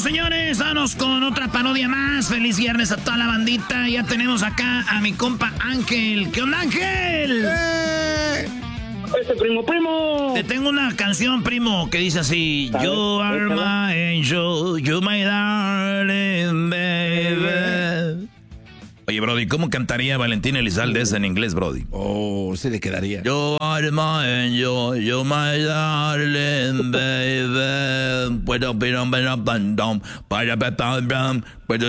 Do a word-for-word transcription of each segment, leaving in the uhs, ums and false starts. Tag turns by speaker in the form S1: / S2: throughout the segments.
S1: señores, vámonos con otra parodia más. Feliz viernes a toda la bandita. Ya tenemos acá a mi compa Ángel. ¿Qué onda, Ángel?
S2: ¡Eh!
S3: ¡Ese primo, primo!
S1: Te tengo una canción, primo, que dice así: You are my angel, you my darling baby. Oye, Brody, ¿cómo cantaría Valentín Elizalde esa en inglés, Brody?
S2: Oh, se le quedaría.
S1: You are my angel, you my darling baby. Puedo pirar para bandom, para petar puedo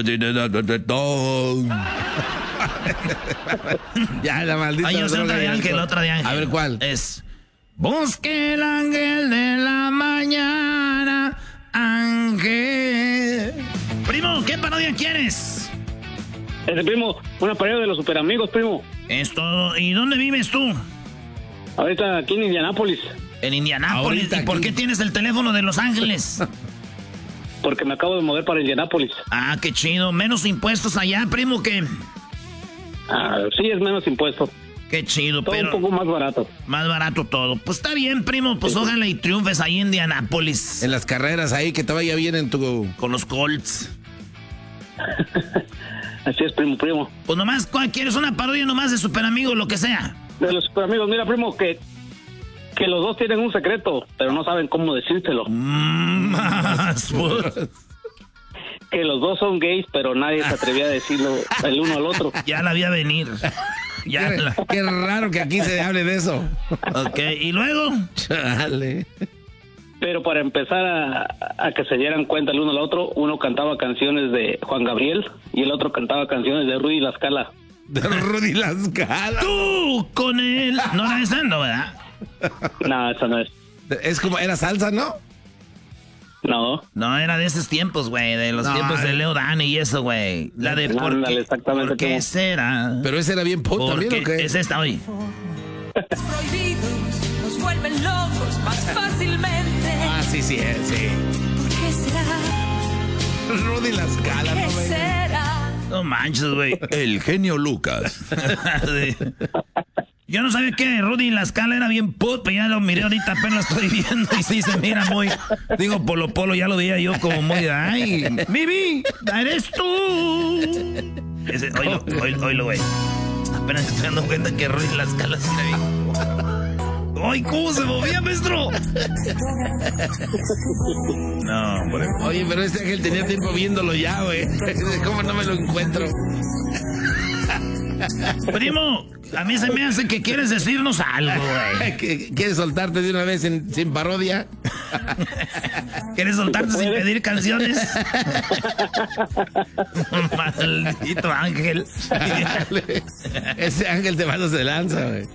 S2: Ya, la maldita.
S1: Ay, yo sé otra de Ángel, otra de Ángel.
S2: A ver, ¿cuál?
S1: Es: busque el ángel de la mañana, Ángel. Primo, ¿qué parodia quieres?
S3: Ese primo, una pareja de los superamigos, primo.
S1: Esto, ¿y dónde vives tú?
S3: Ahorita aquí en Indianápolis.
S1: En Indianápolis.
S2: Ahorita
S1: ¿Y por
S2: aquí.
S1: qué tienes el teléfono de Los Ángeles?
S3: Porque me acabo de mover para Indianápolis.
S1: Ah, qué chido. Menos impuestos allá, primo, que...
S3: Ah, sí, es menos impuesto.
S1: Qué chido,
S3: Todo
S1: pero...
S3: un poco más barato.
S1: Más barato todo. Pues está bien, primo. Pues ojalá y triunfes ahí en Indianápolis.
S2: En las carreras ahí, que te vaya bien en tu...
S1: Con los Colts.
S3: Así es, primo, primo.
S1: Pues nomás, ¿cuál quieres? Una parodia nomás de Super Amigo, lo que sea.
S3: De los superamigos, mira, primo, que, que los dos tienen un secreto, pero no saben cómo decírselo.
S1: Mm, más, pues.
S3: Que los dos son gays, pero nadie se atrevía a decirlo el uno al otro.
S1: Ya la vi a venir. Ya
S2: Qué,
S1: la...
S2: qué raro que aquí se hable de eso.
S1: Ok, ¿y luego?
S2: Chale.
S3: Pero para empezar a, a que se dieran cuenta el uno al otro, uno cantaba canciones de Juan Gabriel y el otro cantaba canciones de Rudy La Scala.
S2: De Rudy La Scala.
S1: Tú con él. No era esa, no, ¿verdad?
S3: No, esa no es.
S2: Es como, era salsa, ¿no?
S3: No.
S1: No, era de esos tiempos, güey, de los
S2: No,
S1: tiempos de
S2: eh.
S1: Leo Dan y eso, güey. La de por
S3: Ándale,
S1: qué,
S3: exactamente
S1: ¿por qué
S3: como-
S1: será?
S2: Pero ese era bien pop también, ¿o
S1: Porque
S2: qué?
S1: es esta hoy.
S4: Prohibidos nos vuelven locos más fácilmente.
S2: Ah, sí, sí, eh, sí.
S4: ¿Por qué será?
S2: Rudy La Scala,
S4: ¿Qué
S2: no me...
S4: será?
S1: No manches, güey.
S2: El genio Lucas.
S1: Sí. Yo no sabía que Rudy La Scala era bien put, pero ya lo miré ahorita, apenas lo estoy viendo y sí se mira muy... Digo, Polo Polo, ya lo veía yo como muy... ¡Ay, Bibi! ¡Eres tú! Ese, oílo, oílo, oílo, güey. Apenas estoy dando cuenta que Rudy La Scala sí era bien... ¡Ay, cómo se movía, maestro! No, hombre.
S2: Oye, pero este Ángel tenía tiempo viéndolo ya, güey. ¿Cómo no me lo encuentro?
S1: Primo, a mí se me hace que quieres decirnos algo, güey.
S2: ¿Qué- ¿Quieres soltarte de una vez en- sin parodia?
S1: ¿Quieres soltarte sin pedir canciones? Maldito Ángel.
S2: Ese Ángel te manda de lanza, güey.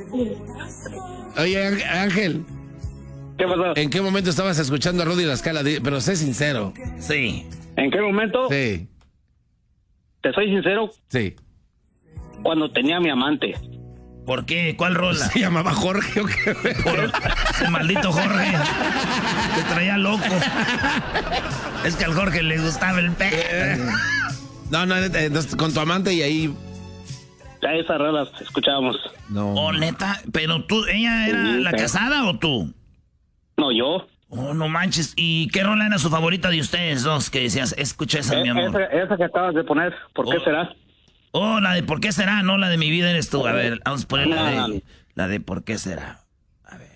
S2: Oye, Ángel, Ángel,
S3: ¿Qué pasó?
S2: ¿en qué momento estabas escuchando a Rudy La Scala? Di- Pero sé sincero.
S1: Sí.
S3: ¿En qué momento?
S2: Sí,
S3: Te soy sincero,
S2: sí.
S3: cuando tenía a mi amante.
S1: ¿Por qué? ¿Cuál rola?
S2: ¿Se llamaba Jorge o qué, güey?
S1: Por ese maldito Jorge. Te traía loco. Es que al Jorge le gustaba el perro.
S2: No, no, neta, entonces, con tu amante y ahí...
S3: Ya esas rolas escuchábamos.
S2: No.
S1: Oh, neta. Pero tú, ¿ella era
S3: Sí,
S1: la
S3: sí.
S1: casada o tú?
S3: No, yo.
S1: Oh, no manches. ¿Y qué rola era su favorita de ustedes dos? Que decías, escucha esa, mi
S3: Eh,
S1: amor.
S3: Esa, esa que acabas de poner, ¿por qué
S1: Oh.
S3: será?
S1: Oh, la de ¿por qué será? No, la de mi vida eres tú. A ver, vamos a poner la
S3: No, no,
S1: de,
S3: no.
S1: la de ¿por qué será?